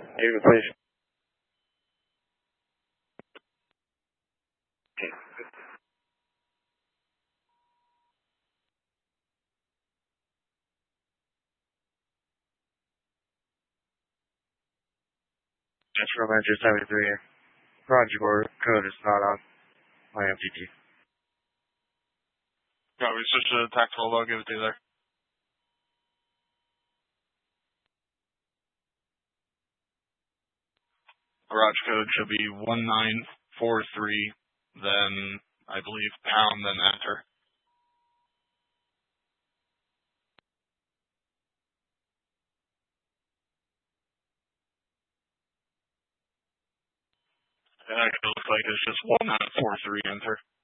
David, please. Just from Enter 73. Roger, board code is not on my MTT. Got we switch to the tactical low, give it to you there. Garage code should be 1943, then I believe pound, then enter. And it looks like it's just 1943 enter.